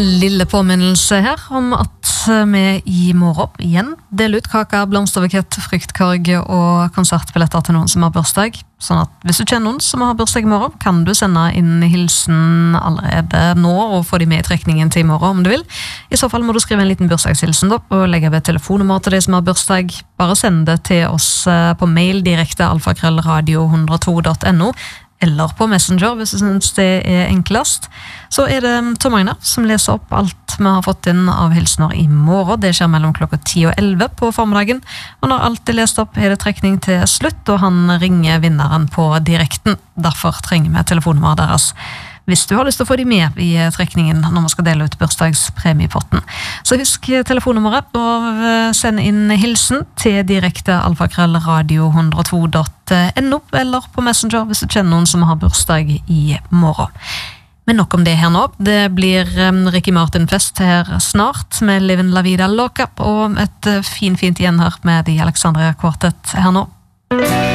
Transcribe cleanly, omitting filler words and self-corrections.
lille påminnelse her om at vi i morgen igjen deler ut kaka, blomsterbukett, fruktkorg og konsertbilletter til noen som har bursdag. Sånn at hvis du kjenner noen som har bursdag i morgen, kan du sende inn hilsen allerede nå og få de med i trekningen til i morgen om du vil. I så fall må du skrive en liten bursdagshilsen da, og legge ved telefonnummer til de som har bursdag. Bare send det til oss på mail direkte alfakrøllradio102.no eller på Messenger, hvis du synes det er enklest. Så er det Tom Agner som leser opp alt vi har fått inn av hilsener i morgen. Det skjer mellom klokka 10 og 11 på formiddagen. Og når alt er lest opp, er det trekning til slutt, og han ringer vinneren på direkten. Derfor trenger vi telefonnummeret deres, hvis du har lyst til å få de med i trekningen når vi skal dele ut bursdagspremiepotten. Så husk telefonnummeret og send inn hilsen til direkte alfakrøllradio102.no eller på Messenger hvis du kjenner noen som har bursdag i morgen. Men nok om det her nå. Det blir Ricky Martin-fest her snart med Livin' La Vida Loca og et fint igjen her med de Alexandria Quartet her nå.